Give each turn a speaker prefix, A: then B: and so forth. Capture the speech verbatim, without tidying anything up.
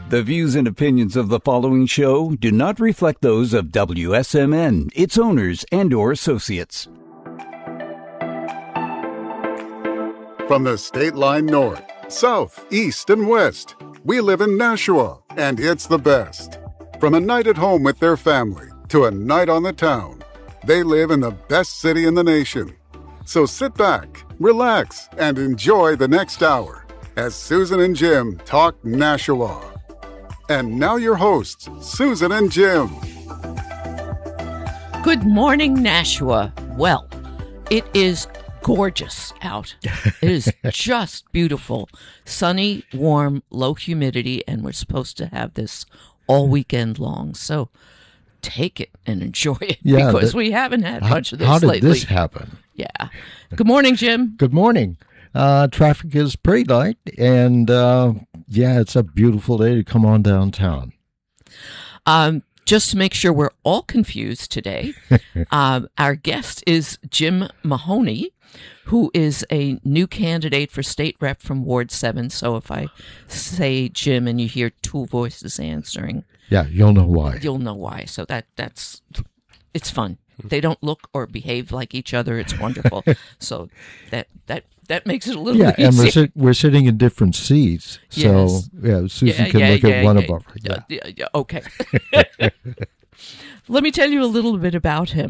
A: The views and opinions of the following show do not reflect those of W S M N, its owners, and or associates.
B: From the state line north, south, east, and west, we live in Nashua, and it's the best. From a night at home with their family to a night on the town, they live in the best city in the nation. So sit back, relax, and enjoy the next hour as Susan and Jim talk Nashua. And now your hosts, Susan and Jim.
C: Good morning, Nashua. Well, it is gorgeous out. It is just beautiful. Sunny, warm, low humidity, and we're supposed to have this all weekend long. So take it and enjoy it
D: yeah,
C: because
D: that,
C: we haven't had
D: how,
C: much of this
D: how did
C: lately.
D: this happen?
C: Yeah. Good morning, Jim.
D: Good morning. Uh, traffic is pretty light, and uh, yeah, it's a beautiful day to come on downtown.
C: Um, just to make sure we're all confused today, uh, our guest is Jim Mahoney, who is a new candidate for state rep from Ward seven. So if I say Jim and you hear two voices answering,
D: yeah, you'll know why.
C: You'll know why. So that that's it's fun. They don't look or behave like each other. It's wonderful. So that that that makes it a little
D: yeah,
C: easier.
D: and we're, sit, we're sitting in different seats, so
C: yes.
D: yeah, Susan
C: yeah,
D: can
C: yeah,
D: look
C: yeah,
D: at one
C: yeah,
D: of our.
C: Yeah. Yeah, yeah, okay. Let me tell you a little bit about him.